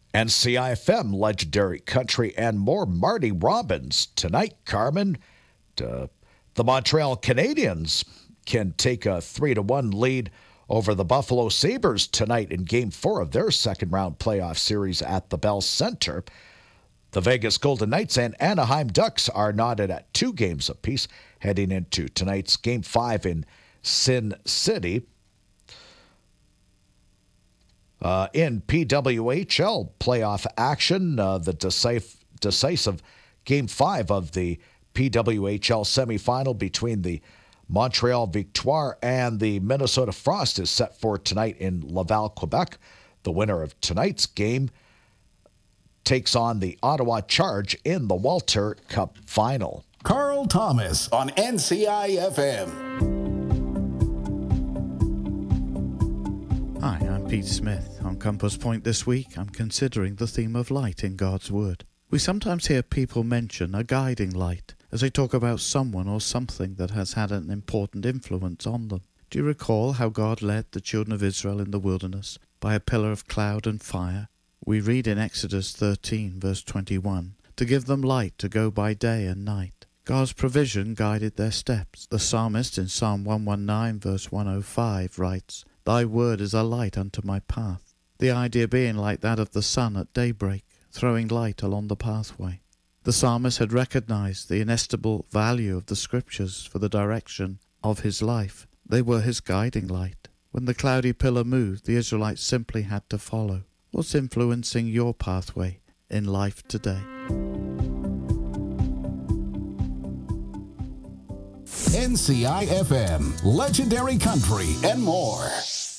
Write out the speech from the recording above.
NCIFM, Legendary Country, and more. Marty Robbins tonight, Carmen. The Montreal Canadiens can take a 3-1 lead over the Buffalo Sabres tonight in Game 4 of their second-round playoff series at the Bell Center. The Vegas Golden Knights and Anaheim Ducks are knotted at 2 games apiece heading into tonight's Game 5 in Sin City. In PWHL playoff action, the decisive Game 5 of the PWHL semifinal between the Montreal Victoire and the Minnesota Frost is set for tonight in Laval, Quebec. The winner of tonight's game takes on the Ottawa Charge in the Walter Cup final. Carl Thomas on NCIFM. Hi, I'm Pete Smith. On Compass Point this week, I'm considering the theme of light in God's Word. We sometimes hear people mention a guiding light as they talk about someone or something that has had an important influence on them. Do you recall how God led the children of Israel in the wilderness by a pillar of cloud and fire? We read in Exodus 13, verse 21, to give them light to go by day and night. God's provision guided their steps. The psalmist in Psalm 119, verse 105 writes, "Thy word is a light unto my path." The idea being like that of the sun at daybreak, throwing light along the pathway. The psalmist had recognized the inestimable value of the scriptures for the direction of his life. They were his guiding light. When the cloudy pillar moved, the Israelites simply had to follow. What's influencing your pathway in life today? NCIFM, Legendary Country, and more.